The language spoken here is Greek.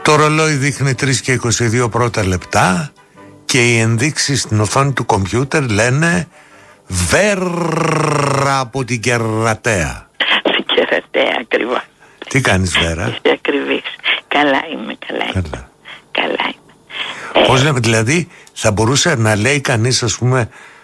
Το ρολόι δείχνει 3 και 22 πρώτα λεπτά και οι ενδείξεις στην οθόνη του κομπιούτερ λένε Βέρα από την Κερατέα. Στην Κερατέα ακριβώς. Τι κάνεις Βέρα? Είσαι ακριβής. Καλά είμαι. Πώς λέμε, δηλαδή θα μπορούσε να λέει κανείς, ας πούμε,